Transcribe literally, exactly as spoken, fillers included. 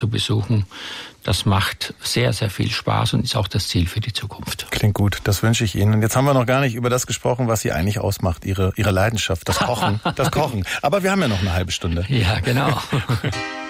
zu besuchen. Das macht sehr, sehr viel Spaß und ist auch das Ziel für die Zukunft. Klingt gut, das wünsche ich Ihnen. Und jetzt haben wir noch gar nicht über das gesprochen, was Sie eigentlich ausmacht, Ihre, Ihre Leidenschaft, das Kochen, das Kochen. Aber wir haben ja noch eine halbe Stunde. Ja, genau.